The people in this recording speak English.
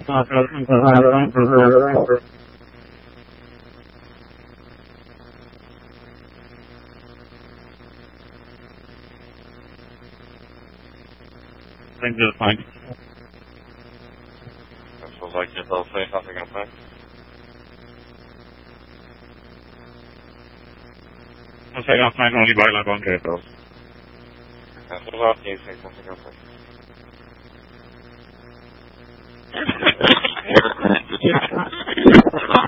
think that's fine. That feels like you're both safe, I think I'm fine. No sé, I'm fine, only by la concreto. That feels like you're safe, I think I'm fine.